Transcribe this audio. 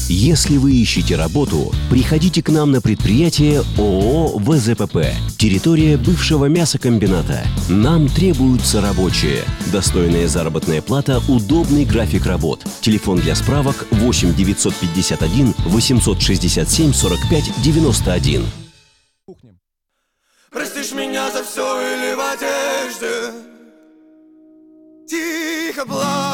Если вы ищете работу, приходите к нам на предприятие ООО «ВЗПП». Территория бывшего мясокомбината. Нам требуются рабочие. Достойная заработная плата, удобный график работ. Телефон для справок 8 951 867 45 91. Простишь меня за все или в одежде? Тихо плачь.